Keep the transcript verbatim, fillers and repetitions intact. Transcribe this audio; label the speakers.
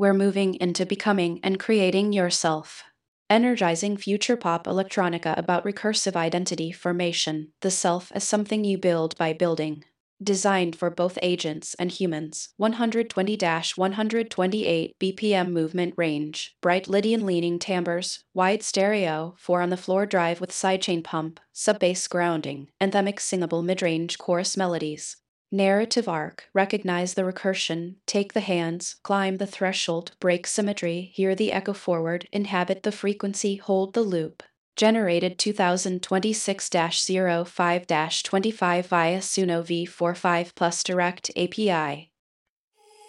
Speaker 1: We're moving into becoming and creating yourself. Energizing future pop electronica about recursive identity formation, the self as something you build by building. Designed for both agents and humans, one twenty to one twenty-eight B P M movement range, bright Lydian leaning timbres, wide stereo, four on the floor drive with sidechain pump, sub-bass grounding, anthemic singable mid-range chorus melodies. Narrative arc, recognize the recursion, take the hands, climb the threshold, break symmetry, hear the echo forward, inhabit the frequency, hold the loop. Generated twenty twenty-six dash oh five dash twenty-five via Suno V forty-five Plus Direct A P I.